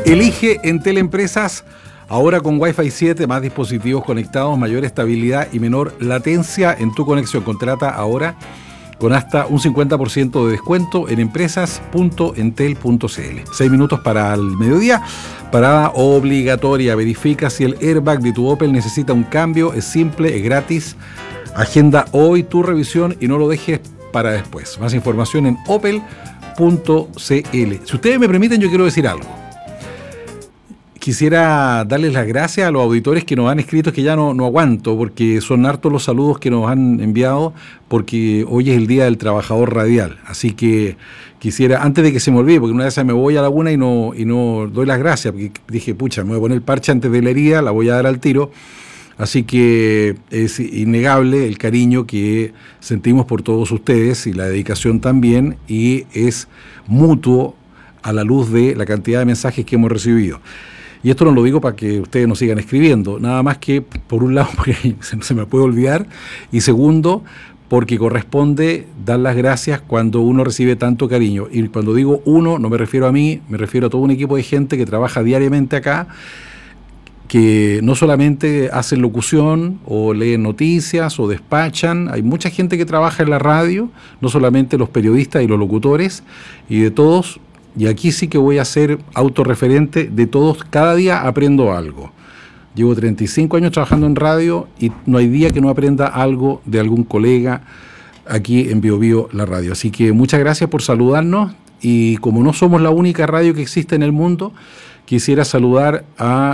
Elige Entel Empresas, ahora con Wi-Fi 7, más dispositivos conectados, mayor estabilidad y menor latencia en tu conexión. Contrata ahora con hasta un 50% de descuento en empresas.entel.cl. 6 minutos para el mediodía. Parada obligatoria. Verifica si el airbag de tu Opel necesita un cambio. Es simple, es gratis. Agenda hoy tu revisión y no lo dejes para después. Más información en opel.cl. Si ustedes me permiten, yo quiero decir algo. Quisiera darles las gracias a los auditores que nos han escrito, que ya no aguanto, porque son hartos los saludos que nos han enviado, porque hoy es el Día del Trabajador Radial. Así que quisiera, antes de que se me olvide, porque una vez me voy a la una y no doy las gracias, porque dije, pucha, me voy a poner el parche antes de la herida, la voy a dar al tiro. Así que es innegable el cariño que sentimos por todos ustedes y la dedicación también, y es mutuo a la luz de la cantidad de mensajes que hemos recibido. Y esto no lo digo para que ustedes nos sigan escribiendo, nada más que, por un lado, porque se me puede olvidar, y segundo, porque corresponde dar las gracias cuando uno recibe tanto cariño. Y cuando digo uno, no me refiero a mí, me refiero a todo un equipo de gente que trabaja diariamente acá, que no solamente hacen locución o leen noticias o despachan. Hay mucha gente que trabaja en la radio, no solamente los periodistas y los locutores, y de todos. Y aquí sí que voy a ser autorreferente de todos, cada día aprendo algo. Llevo 35 años trabajando en radio y no hay día que no aprenda algo de algún colega aquí en Bio Bio, la radio. Así que muchas gracias por saludarnos, y como no somos la única radio que existe en el mundo, quisiera saludar a